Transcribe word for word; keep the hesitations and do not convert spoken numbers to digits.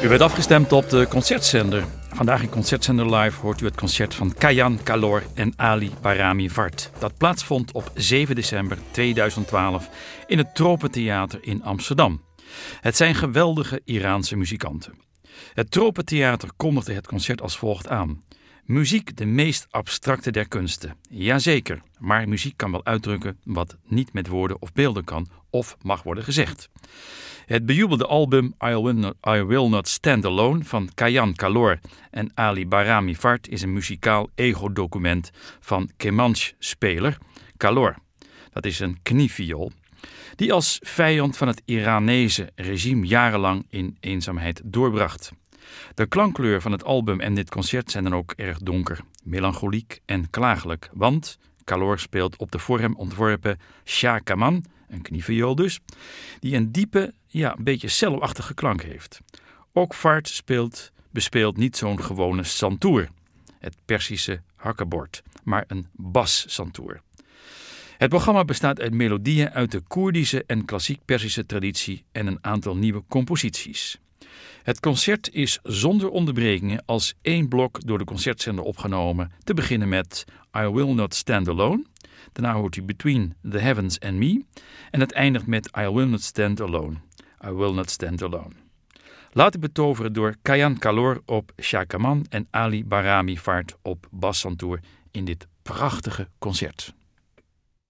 U werd afgestemd op de concertzender. Vandaag in Concertzender Live hoort u het concert van Kayan Kalor en Ali Barami Vard. Dat plaatsvond op zeven december tweeduizend twaalf in het Tropentheater in Amsterdam. Het zijn geweldige Iraanse muzikanten. Het Tropentheater kondigde het concert als volgt aan. Muziek de meest abstracte der kunsten. Jazeker, maar muziek kan wel uitdrukken wat niet met woorden of beelden kan of mag worden gezegd. Het bejubelde album I Will Not, I Will Not Stand Alone van Kayan Kalor en Ali Barami Vard is een muzikaal ego-document van kemanche-speler Kalor. Dat is een knieviool, die als vijand van het Iranese regime jarenlang in eenzaamheid doorbracht. De klankkleur van het album en dit concert zijn dan ook erg donker, melancholiek en klagelijk, want Kalor speelt op de voor hem ontworpen Shah Kaman, een knieviool dus, die een diepe, ja, een beetje cello-achtige klank heeft. Ook Vard speelt, bespeelt niet zo'n gewone santoor, het Persische hakkebord, maar een bas-santoor. Het programma bestaat uit melodieën uit de Koerdische en klassiek-Persische traditie en een aantal nieuwe composities. Het concert is zonder onderbrekingen als één blok door de concertzender opgenomen, te beginnen met I Will Not Stand Alone. Daarna hoort u Between the Heavens and Me en het eindigt met I Will Not Stand Alone. I Will Not Stand Alone. Laat u betoveren door Kayan Kalor op Shah Kaman en Ali Barami Vard op bassantoor in dit prachtige concert.